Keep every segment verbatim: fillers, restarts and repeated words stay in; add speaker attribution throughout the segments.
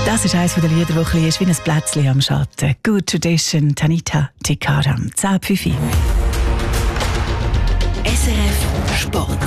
Speaker 1: Das ist eines der Lieder, das ein ist wie ein Plätzchen am Schatten. Good Tradition, Tanita Tikaram, zehn Pfiffi.
Speaker 2: S R F Sport.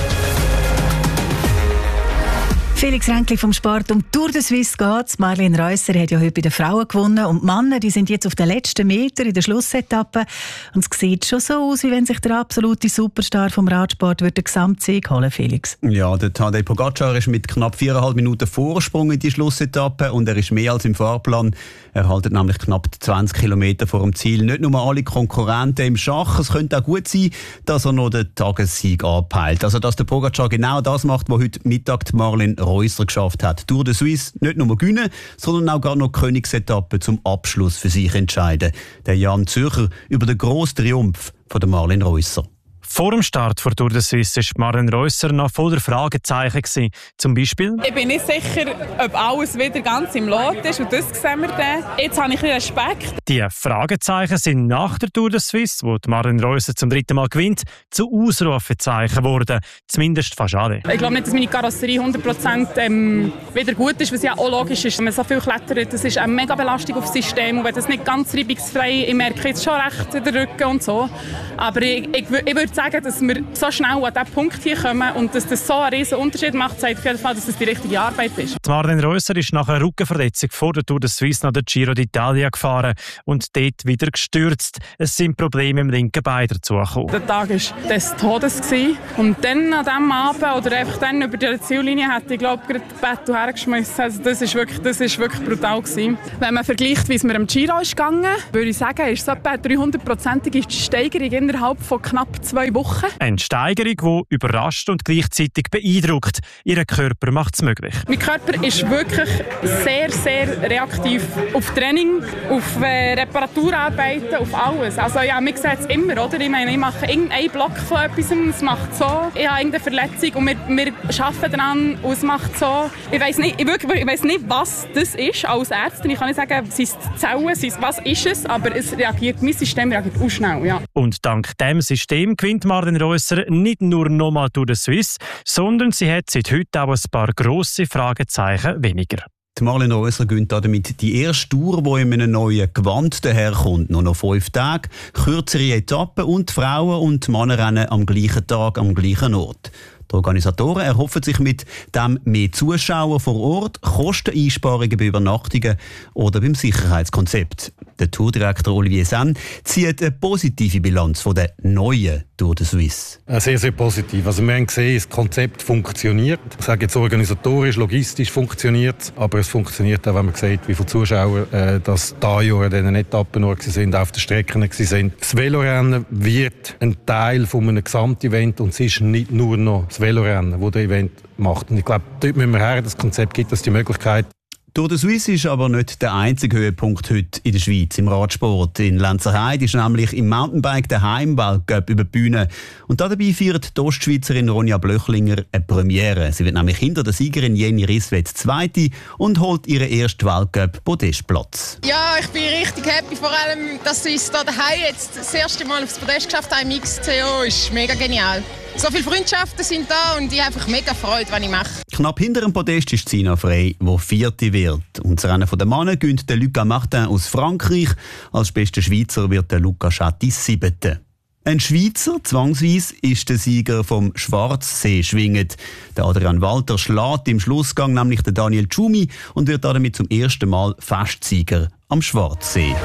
Speaker 1: Felix Ränkli vom Sport. Um Tour de Suisse geht's. Marlene Reusser hat ja heute bei den Frauen gewonnen. Und die Männer, die sind jetzt auf den letzten Meter in der Schlussetappe. Und es sieht schon so aus, wie wenn sich der absolute Superstar vom Radsport den Gesamtsieg holen, Felix.
Speaker 3: Ja, der Tadej Pogacar ist mit knapp viereinhalb Minuten Vorsprung in die Schlussetappe und er ist mehr als im Fahrplan. Er haltet nämlich knapp zwanzig Kilometer vor dem Ziel. Nicht nur alle Konkurrenten im Schach. Es könnte auch gut sein, dass er noch den Tagessieg anpeilt. Also, dass der Pogacar genau das macht, was heute Mittag die Marlene Reusser geschafft hat. Tour de Suisse nicht nur gewinnen, sondern auch gar noch Königsetappe zum Abschluss für sich entscheiden. Der Jan Zürcher über den grossen Triumph von der Marlene Reusser.
Speaker 4: Vor dem Start der Tour de Suisse war Marlene Reusser noch voller Fragezeichen gewesen. Zum Beispiel:
Speaker 5: Ich bin nicht sicher, ob alles wieder ganz im Lot ist, und das sehen wir dann. Jetzt habe ich ein bisschen Respekt.
Speaker 4: Die Fragezeichen sind nach der Tour de Suisse, wo die Marlene Reusser zum dritten Mal gewinnt, zu Ausrufezeichen geworden. Zumindest fast alle.
Speaker 5: Ich glaube nicht, dass meine Karosserie hundert Prozent ähm, wieder gut ist, was ja auch logisch ist. Wenn man so viel klettert, das ist eine mega Belastung auf das System. Und wenn das nicht ganz reibungsfrei ist, ich merke jetzt schon recht in den Rücken und so. Aber ich, ich, ich würde sagen, dass wir so schnell an diesen Punkt hier kommen und dass das so einen riesen Unterschied macht, zeigt auf jeden Fall, dass das die richtige Arbeit ist.
Speaker 4: Die Marlene Reusser ist nach einer Rückenverletzung vor der Tour de Suisse nach der Giro d'Italia gefahren und dort wieder gestürzt. Es sind Probleme im linken Bein dazugekommen.
Speaker 5: Der Tag war des Todes und dann an diesem Abend oder einfach dann über die Ziellinie hätte ich glaube gerade das Bett hergeschmissen. Also das ist wirklich, das ist wirklich brutal gewesen. Wenn man vergleicht, wie es mir am Giro ist gegangen, würde ich sagen, ist es etwa eine dreihundertprozentige Steigerung innerhalb von knapp zwei Wochen.
Speaker 4: Eine Steigerung, die überrascht und gleichzeitig beeindruckt. Ihr Körper macht es möglich.
Speaker 5: Mein Körper ist wirklich sehr, sehr reaktiv auf Training, auf äh, Reparaturarbeiten, auf alles. Also ja, man sieht es immer, oder? Ich meine, ich mache irgendeinen Block von etwas und es macht so. Ich habe irgendeine Verletzung und wir, wir arbeiten daran und es macht so. Ich weiss nicht, ich wirklich, ich weiss nicht, was das ist als Ärztin. Ich kann nicht sagen, sind es Zellen, sind es, was ist es, aber es reagiert, mein System reagiert auch schnell. Ja.
Speaker 4: Und dank diesem System gewinnt Marlene Reusser nicht nur nochmal Tour de Suisse, sondern sie hat seit heute auch ein paar grosse Fragezeichen weniger.
Speaker 3: Die Marlene Reusser gewinnt damit die erste Tour, die in einem neuen Gewand daherkommt. Nur noch fünf Tage, kürzere Etappen und Frauen- und Männerrennen am gleichen Tag, am gleichen Ort. Die Organisatoren erhoffen sich mit dem mehr Zuschauer vor Ort, Kosteneinsparungen bei Übernachtungen oder beim Sicherheitskonzept. Der Tourdirektor Olivier Sen zieht eine positive Bilanz von der neuen Tour de Suisse.
Speaker 6: Sehr, sehr positiv. Also wir haben gesehen, das Konzept funktioniert. Ich sage jetzt organisatorisch, logistisch funktioniert es, aber es funktioniert auch, wenn man sieht, wie viele Zuschauer äh, das da Jahr an diesen Etappen nur sind, auf den Strecken sind. Das Velorennen wird ein Teil von einem Gesamtevent und es ist nicht nur noch das Velorennen, das das Event macht. Und ich glaube, dort müssen wir her, das Konzept gibt uns die Möglichkeit.
Speaker 3: Tour de Suisse ist aber nicht der einzige Höhepunkt heute in der Schweiz im Radsport. In Lenzerheide ist nämlich im Mountainbike der Heimweltcup über die Bühne. Und dabei feiert die Ostschweizerin Ronja Blöchlinger eine Premiere. Sie wird nämlich hinter der Siegerin Jenny Risswed Zweite und holt ihren ersten Weltcup-Podestplatz.
Speaker 7: Ja, ich bin richtig happy, vor allem, dass ich es hier daheim jetzt das erste Mal aufs Podest geschafft habe im X C O. Ist mega genial. So viele Freundschaften sind da und ich habe einfach mega Freude, was ich mache.
Speaker 3: Knapp hinter dem Podest ist Sina Frey, die Vierte wird. Und das Rennen der Männer gönnt der Lucas Martin aus Frankreich. Als bester Schweizer wird der Lukas Chattis Siebte. Ein Schweizer, zwangsweise, ist der Sieger vom Schwarzsee schwingend. Der Adrian Walter schlägt im Schlussgang nämlich den Daniel Tschumi und wird damit zum ersten Mal Festsieger am Schwarzsee.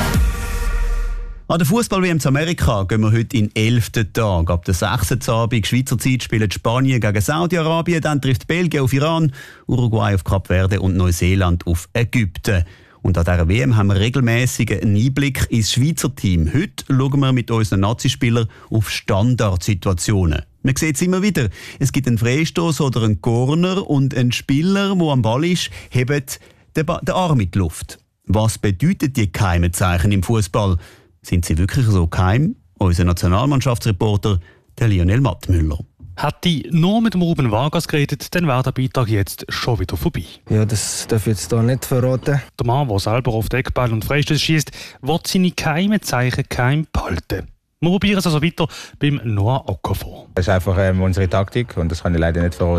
Speaker 3: An der Fußball-W M zu Amerika gehen wir heute in den elften Tag. Ab der sechsten Abend Schweizer Zeit spielen Spanien gegen Saudi-Arabien, dann trifft Belgien auf Iran, Uruguay auf Kap Verde und Neuseeland auf Ägypten. Und an dieser W M haben wir regelmäßig einen Einblick ins Schweizer Team. Heute schauen wir mit unseren Nazispielern auf Standardsituationen. Man sieht es immer wieder. Es gibt einen Freistoß oder einen Corner und ein Spieler, der am Ball ist, hebt den, ba- den Arm in die Luft. Was bedeutet die geheimen Zeichen im Fußball? Sind sie wirklich so geheim? Unser Nationalmannschaftsreporter, der Lionel Mattmüller.
Speaker 8: Hätte ich nur mit dem Ruben Vargas geredet, dann wäre der Beitrag jetzt schon wieder vorbei.
Speaker 9: Ja, das darf ich jetzt hier nicht verraten.
Speaker 8: Der Mann, der selber auf den Eckball und Freistöße schießt, will seine geheimen Zeichen geheim behalten. Wir probieren es also weiter beim Noah Okafor.
Speaker 9: Das ist einfach ähm, unsere Taktik und das kann ich leider nicht verraten.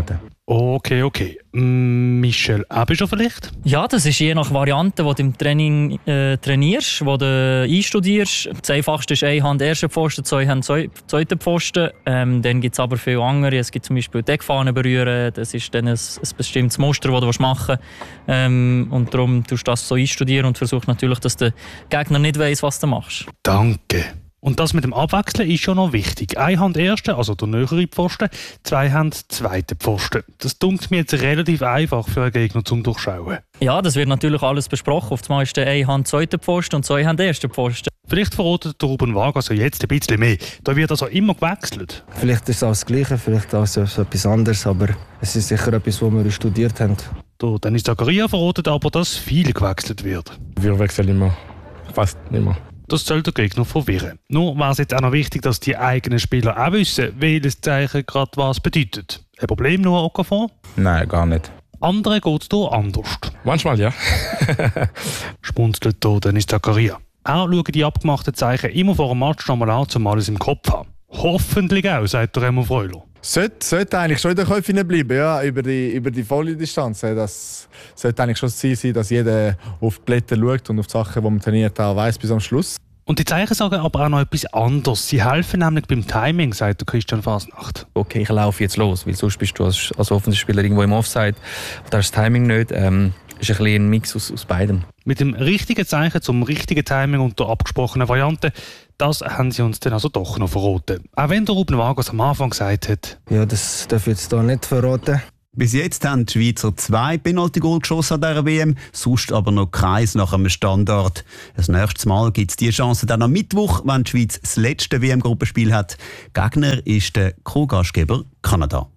Speaker 8: Okay, okay. Michel Aebischer vielleicht?
Speaker 10: Ja, das ist je nach Variante, die du im Training äh, trainierst, die du einstudierst. Das Einfachste ist eine Hand erster Pfosten, zwei Hand zweiter Pfosten. Ähm, dann gibt es aber viele andere. Es gibt zum Beispiel Deckfahnen berühren. Das ist dann ein, ein bestimmtes Muster, das du machen willst. Ähm, und darum tust du das so einstudieren und versuchst natürlich, dass der Gegner nicht weiss, was du machst.
Speaker 8: Danke. Und das mit dem Abwechseln ist ja noch wichtig. Eine Hand erste, also der nähere Pfosten, zwei Hand zweite Pfosten. Das klingt mir jetzt relativ einfach für einen Gegner zum Durchschauen.
Speaker 10: Ja, das wird natürlich alles besprochen. Auf einmal ist eine Hand zweite Pfosten und zwei Hand erste Pfosten.
Speaker 8: Vielleicht verratet der Ruben Vargas also jetzt ein bisschen mehr. Da wird also immer gewechselt.
Speaker 9: Vielleicht ist es auch das Gleiche, vielleicht auch so etwas anderes, aber es ist sicher etwas, was wir studiert haben.
Speaker 8: Der Dennis Zakaria verratet aber, dass viel gewechselt wird.
Speaker 11: Wir wechseln immer, fast immer.
Speaker 8: Das soll der Gegner verwirren. Nur wäre es jetzt auch noch wichtig, dass die eigenen Spieler auch wissen, welches Zeichen gerade was bedeutet. Ein Problem, nur Okafor?
Speaker 11: Nein, gar nicht.
Speaker 8: Anderen geht es hier anders.
Speaker 11: Manchmal ja.
Speaker 8: Spunzelt hier Dennis Zakaria. Er schaut die abgemachten Zeichen immer vor dem Match nochmal an, um alles im Kopf haben. Hoffentlich auch, sagt der Remo Freuler.
Speaker 12: Sollte, sollte eigentlich schon in den Köpfen bleiben, ja, über die, über die volle Distanz. Das sollte eigentlich schon das Ziel sein, dass jeder auf die Blätter schaut und auf die Sachen, die man trainiert, auch weiss bis am Schluss.
Speaker 8: Und die Zeichen sagen aber auch noch etwas anderes. Sie helfen nämlich beim Timing, sagt der Christian Fasnacht.
Speaker 13: Okay, ich laufe jetzt los, weil sonst bist du als, als Offensivspieler irgendwo im Offside. Da ist das Timing nicht. Ähm, ist ein, ein Mix aus, aus beidem.
Speaker 8: Mit dem richtigen Zeichen zum richtigen Timing und der abgesprochenen Variante, das haben sie uns dann also doch noch verraten. Auch wenn der Ruben Vargas am Anfang gesagt hat.
Speaker 9: Ja, das darf ich jetzt hier nicht verraten.
Speaker 3: Bis jetzt haben die Schweizer zwei Penalty-Goal geschossen an dieser W M, sonst aber noch keins nach einem Standard. Das nächste Mal gibt es die Chance dann am Mittwoch, wenn die Schweiz das letzte W M-Gruppenspiel hat. Gegner ist der Co-Gastgeber Kanada.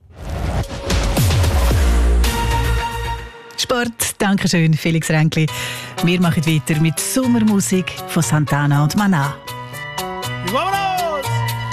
Speaker 1: Sport, danke schön, Felix Ränkli. Wir machen weiter mit Sommermusik von Santana und Maná.
Speaker 14: ¡Vámonos!